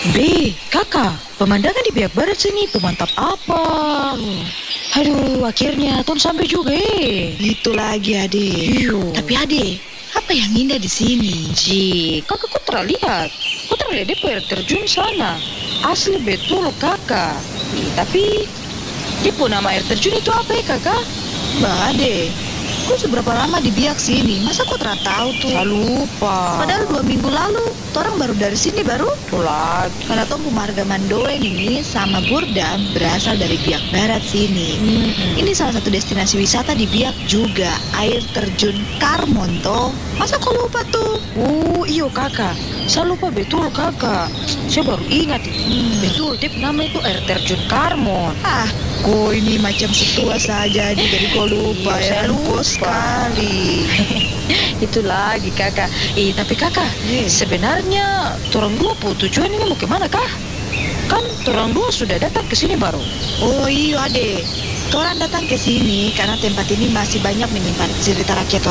Kakak, pemandangan di biak barat sini tuh mantap apa? Aduh, akhirnya Tom sampai juga Itu lagi ade. Iyo. Tapi ade, apa yang indah di sini? Kakak kok terlihat? Kok terlihat dia air terjun sana? Asli betul kakak. Tapi dia pun nama air terjun itu apa ya kakak? Bah ade, kau seberapa lama di biak sini? Masa kau tak tahu tuh? Saya lupa. Padahal 2 minggu lalu, orang baru dari sini baru. Lagi. Karena Tom Marga Mandoeng ini sama Burda berasal dari biak barat sini. Ini salah satu destinasi wisata di biak juga, air terjun Karmon toh. Masa kau lupa tuh? Iyo kakak. Saya lupa betul kakak. Saya baru ingat betul dia nama itu air terjun Karmon. Kau ini macam setua saja jadi kau lupa Iya, ya. saya Lupa lupa. sekali. Itu lagi kakak. Tapi kakak, sebenarnya torang dua tujuan ini mau kemana kah? Kan torang dua sudah datang ke sini baru. Oh iya ade, orang datang ke sini karena tempat ini masih banyak menyimpan cerita rakyat